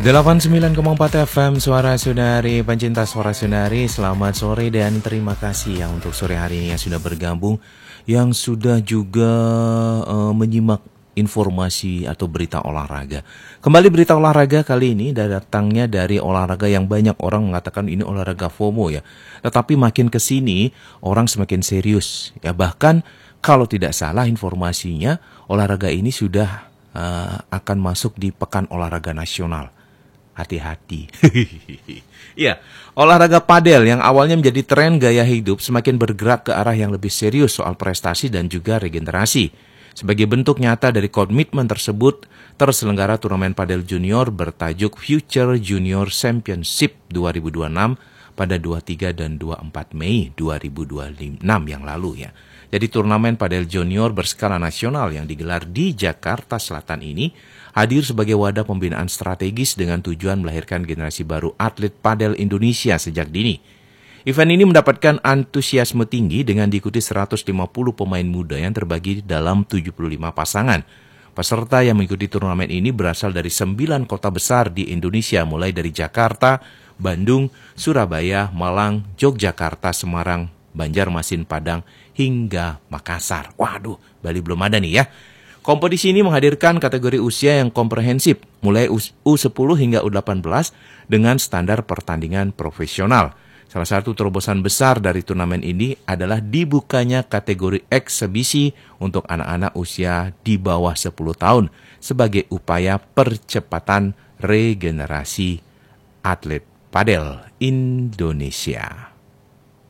89,4 FM Suara Sundari, pencinta Suara Sundari, selamat sore dan terima kasih ya untuk sore hari ini yang sudah bergabung, yang sudah juga menyimak informasi atau berita olahraga. Kembali berita olahraga kali ini datangnya dari olahraga yang banyak orang mengatakan ini olahraga FOMO ya. Tetapi makin kesini orang semakin serius ya, bahkan kalau tidak salah informasinya olahraga ini sudah akan masuk di Pekan Olahraga Nasional. Hati-hati. Ya, olahraga padel yang awalnya menjadi tren gaya hidup semakin bergerak ke arah yang lebih serius soal prestasi dan juga regenerasi. Sebagai bentuk nyata dari komitmen tersebut, terselenggara turnamen padel junior bertajuk Future Junior Championship 2026 pada 23 dan 24 Mei 2026 yang lalu ya. Jadi turnamen padel junior berskala nasional yang digelar di Jakarta Selatan ini hadir sebagai wadah pembinaan strategis dengan tujuan melahirkan generasi baru atlet padel Indonesia sejak dini. Event ini mendapatkan antusiasme tinggi dengan diikuti 150 pemain muda yang terbagi dalam 75 pasangan. Peserta yang mengikuti turnamen ini berasal dari 9 kota besar di Indonesia, mulai dari Jakarta, Bandung, Surabaya, Malang, Yogyakarta, Semarang, Banjarmasin, Padang, hingga Makassar. Waduh, Bali belum ada nih ya. Kompetisi ini menghadirkan kategori usia yang komprehensif, mulai U10 hingga U18 dengan standar pertandingan profesional. Salah satu terobosan besar dari turnamen ini adalah dibukanya kategori eksebisi untuk anak-anak usia di bawah 10 tahun sebagai upaya percepatan regenerasi atlet padel Indonesia.